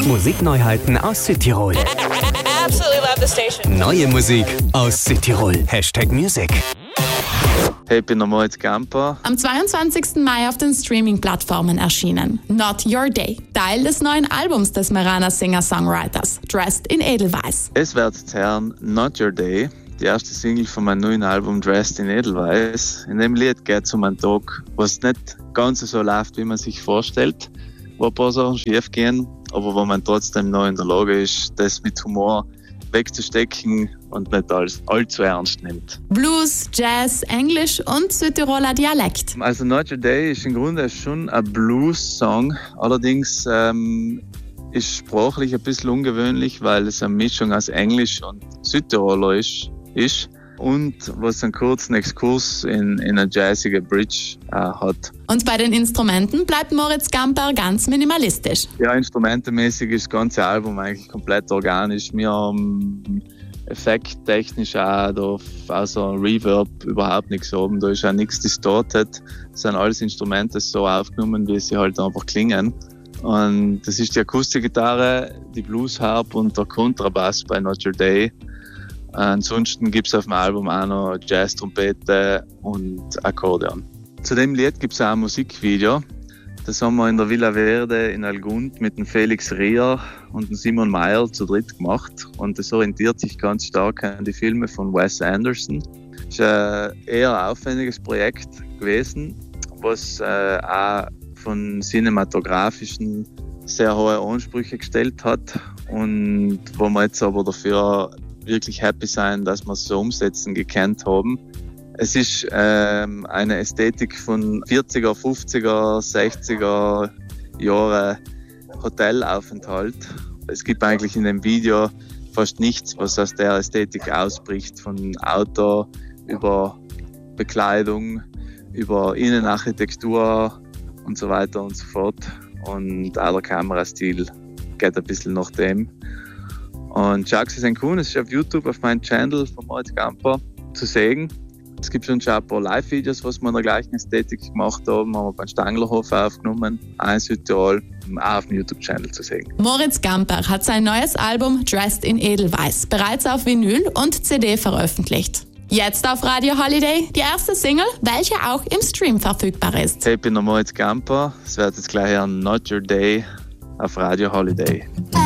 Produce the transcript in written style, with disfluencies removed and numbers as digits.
Musikneuheiten aus Südtirol. Absolutely love the station. Neue Musik aus Südtirol. #Music. Hey, ich bin der Moritz Gamper. Am 22. Mai auf den Streaming-Plattformen erschienen. Not Your Day, Teil des neuen Albums des Meraner Singer-Songwriters, Dressed in Edelweiß. Es wird jetzt hören Not Your Day, die erste Single von meinem neuen Album Dressed in Edelweiß. In dem Lied geht es um einen Tag, was nicht ganz so läuft, wie man sich vorstellt, wo ein paar Sachen schief gehen, aber wo man trotzdem noch in der Lage ist, das mit Humor wegzustecken und nicht allzu ernst nimmt. Blues, Jazz, Englisch und Südtiroler Dialekt. Also Not Your Day ist im Grunde schon ein Blues-Song, allerdings ist sprachlich ein bisschen ungewöhnlich, weil es eine Mischung aus Englisch und Südtiroler ist. Und was einen kurzen Exkurs in eine jazzige Bridge hat. Und bei den Instrumenten bleibt Moritz Gamper ganz minimalistisch. Ja, instrumentenmäßig ist das ganze Album eigentlich komplett organisch. Wir haben effekttechnisch auch da außer Reverb überhaupt nichts oben. Da ist auch nichts distorted. Es sind alles Instrumente so aufgenommen, wie sie halt einfach klingen. Und das ist die Akustikgitarre, die Bluesharp und der Kontrabass bei Not Your Day. Ansonsten gibt es auf dem Album auch noch Jazz-Trompete und Akkordeon. Zu dem Lied gibt es auch ein Musikvideo. Das haben wir in der Villa Verde in Algund mit dem Felix Rier und dem Simon Meyer zu dritt gemacht. Und das orientiert sich ganz stark an die Filme von Wes Anderson. Es ist ein eher aufwendiges Projekt gewesen, was auch von cinematografischen sehr hohe Ansprüche gestellt hat und wo wir jetzt aber dafür wirklich happy sein, dass wir es so umsetzen gekannt haben. Es ist eine Ästhetik von 40er, 50er, 60er Jahre Hotelaufenthalt. Es gibt eigentlich in dem Video fast nichts, was aus der Ästhetik ausbricht, von Auto über Bekleidung, über Innenarchitektur und so weiter und so fort. Und auch der Kamerastil geht ein bisschen nach dem. Und schaut es an, es ist auf YouTube, auf meinem Channel von Moritz Gamper zu sehen. Es gibt schon ein paar Live-Videos, was wir in der gleichen Ästhetik gemacht haben. Haben wir beim Stanglerhof aufgenommen, auch in Südtirol, auch auf dem YouTube-Channel zu sehen. Moritz Gamper hat sein neues Album Dressed in Edelweiß bereits auf Vinyl und CD veröffentlicht. Jetzt auf Radio Holiday die erste Single, welche auch im Stream verfügbar ist. Hey, ich bin der Moritz Gamper. Es wird jetzt gleich hören Not Your Day auf Radio Holiday.